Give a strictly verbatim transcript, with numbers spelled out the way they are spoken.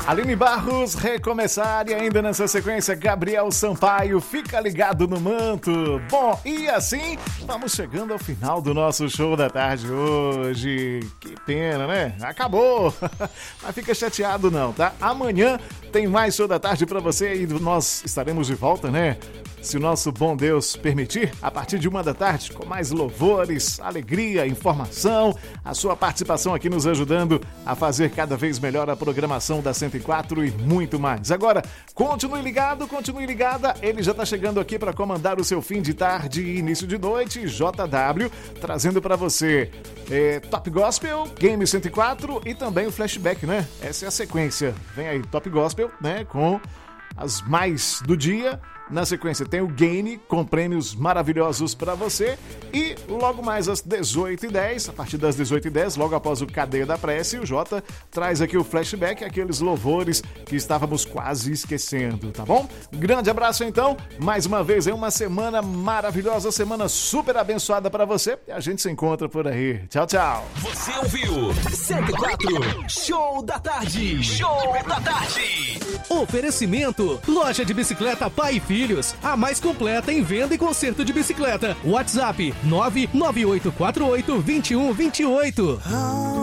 Aline Barros, Recomeçar, e ainda nessa sequência, Gabriel Sampaio, Fica Ligado no Manto. Bom, e assim, vamos chegando ao final do nosso show da tarde hoje. Que pena, né? Acabou. Mas fica chateado não, tá? Amanhã tem mais show da tarde pra você e nós estaremos de volta, né? Se o nosso bom Deus permitir, a partir de uma da tarde, com mais louvores, alegria, informação, a sua participação aqui nos ajudando a fazer cada vez melhor a programação da cento e quatro e muito mais. Agora, continue ligado, continue ligada, ele já está chegando aqui para comandar o seu fim de tarde e início de noite, J W, trazendo para você é, Top Gospel, Game cento e quatro e também o Flashback, né? Essa é a sequência. Vem aí, Top Gospel, né? Com as mais do dia. Na sequência tem o Game com prêmios maravilhosos para você e logo mais às dezoito e dez, a partir das dezoito e dez, logo após o Cadeia da Prece, o Jota traz aqui o Flashback, aqueles louvores que estávamos quase esquecendo, tá bom? Grande abraço então, mais uma vez é uma semana maravilhosa, semana super abençoada para você e a gente se encontra por aí. Tchau, tchau. Você ouviu cento e quatro Show da Tarde. Show da Tarde. Oferecimento Loja de Bicicleta Pai e Filho. A mais completa em venda e conserto de bicicleta. WhatsApp nove nove oito quatro oito dois um dois oito.